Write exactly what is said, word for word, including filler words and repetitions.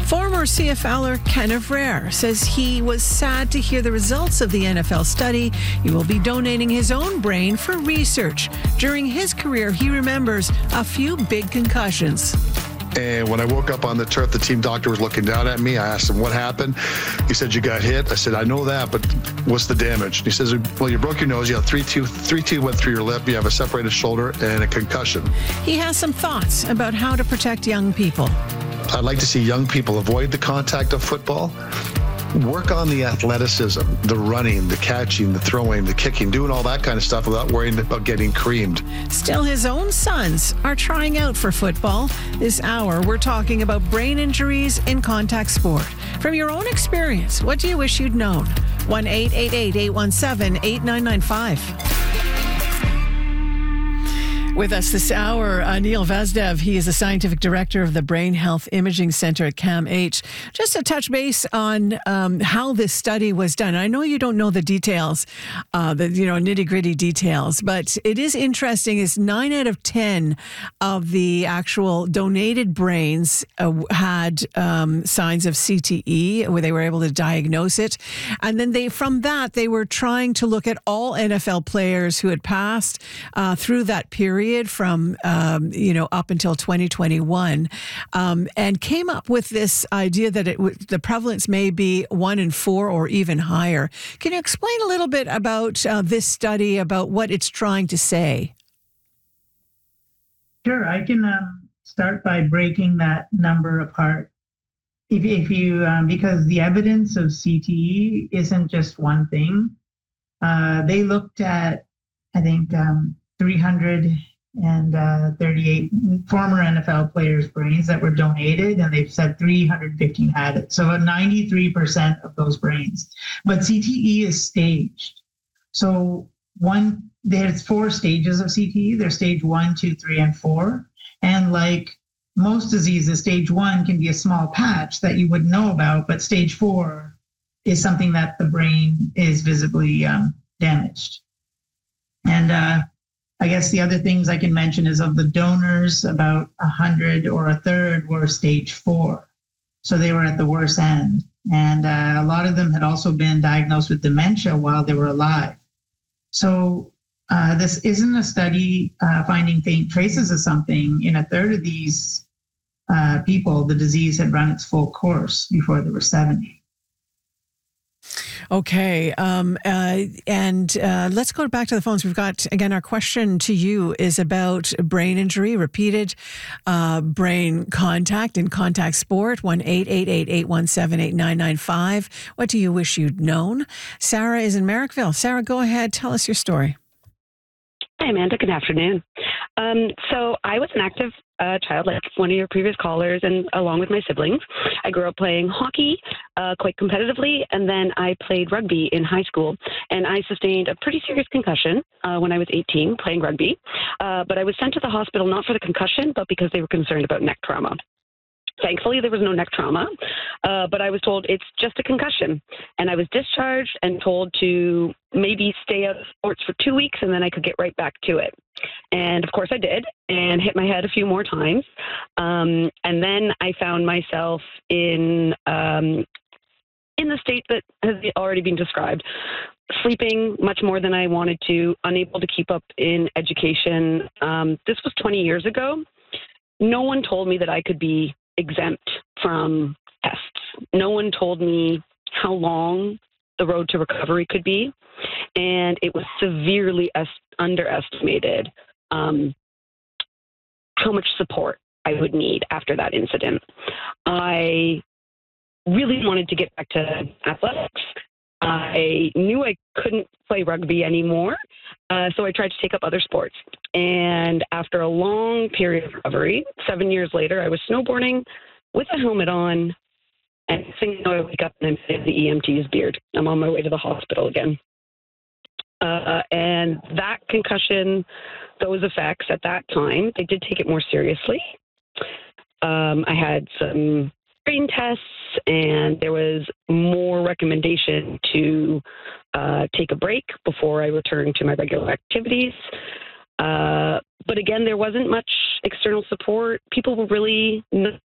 Former CFLer Kenneth Rare says he was sad to hear the results of the N F L study. He will be donating his own brain for research. During his career, he remembers a few big concussions. And when I woke up on the turf, the team doctor was looking down at me. I asked him, what happened? He said, you got hit. I said, I know that, but what's the damage? And he says, well, you broke your nose. You have three teeth, three teeth went through your lip. You have a separated shoulder and a concussion. He has some thoughts about how to protect young people. I'd like to see young people avoid the contact of football. Work on the athleticism, the running, the catching, the throwing, the kicking, doing all that kind of stuff without worrying about getting creamed. Still, his own sons are trying out for football. This hour, we're talking about brain injuries in contact sport. From your own experience, what do you wish you'd known? one eight eight eight, eight one seven, eight nine nine five. With us this hour, uh, Neil Vazdev. He is the scientific director of the Brain Health Imaging Center at CAMH. Just to touch base on um, how this study was done. I know you don't know the details, uh, the you know nitty gritty details, but it is interesting. Is nine out of ten of the actual donated brains uh, had um, signs of C T E, where they were able to diagnose it, and then they from that they were trying to look at all N F L players who had passed uh, through that period. From um, you know up until twenty twenty-one, um, and came up with this idea that it w- the prevalence may be one in four or even higher. Can you explain a little bit about uh, this study, about what it's trying to say? Sure, I can um, start by breaking that number apart. If, if you um, because the evidence of C T E isn't just one thing. Uh, they looked at, I think, um, three hundred thirty-eight former N F L players' brains that were donated, and they've said three hundred fifteen had it. So ninety-three percent of those brains. But C T E is staged. So one, there's four stages of C T E. There's stage one, two, three, and four. And like most diseases, stage one can be a small patch that you wouldn't know about, but stage four is something that the brain is visibly um, damaged. And uh, I guess the other things I can mention is of the donors, about a hundred or a third were stage four. So they were at the worst end. And uh, a lot of them had also been diagnosed with dementia while they were alive. So uh, this isn't a study uh, finding faint traces of something. In a third of these uh, people, the disease had run its full course before they were seventy. Okay, um, uh, and uh, let's go back to the phones. We've got, again, our question to you is about brain injury, repeated uh, brain contact in contact sport, one eight eight eight, eight one seven, eight nine nine five. What do you wish you'd known? Sarah is in Merrickville. Sarah, go ahead. Tell us your story. Hi, Amanda. Good afternoon. Um, so I was an active uh, child, like one of your previous callers, and along with my siblings. I grew up playing hockey uh, quite competitively, and then I played rugby in high school. And I sustained a pretty serious concussion uh, when I was eighteen playing rugby. Uh, but I was sent to the hospital not for the concussion, but because they were concerned about neck trauma. Thankfully, there was no neck trauma, uh, but I was told it's just a concussion. And I was discharged and told to maybe stay out of sports for two weeks and then I could get right back to it. And of course I did, and hit my head a few more times. Um, and then I found myself in um, in the state that has already been described. Sleeping much more than I wanted to, unable to keep up in education. Um, this was twenty years ago. No one told me that I could be exempt from tests. No one told me how long the road to recovery could be. And it was severely est- underestimated um, how much support I would need after that incident. I really wanted to get back to athletics. I knew I couldn't play rugby anymore, uh, so I tried to take up other sports. And after a long period of recovery, seven years later, I was snowboarding with a helmet on, and next thing you know, I wake up and I'm sitting in the E M T's beard. I'm on my way to the hospital again. Uh, and that concussion, those effects at that time, they did take it more seriously. Um, I had some brain tests, and there was more recommendation to uh, take a break before I returned to my regular activities. Uh, but again, there wasn't much external support. People were really not